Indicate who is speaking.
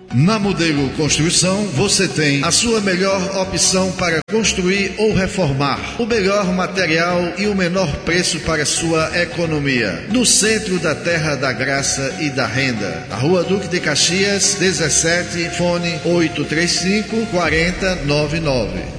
Speaker 1: Na Modelo Construção, você tem a sua melhor opção para construir ou reformar, o melhor material e o menor preço para sua economia. No centro da Terra da Graça e da Renda, na Rua Duque de Caxias, 17, fone 835-4099.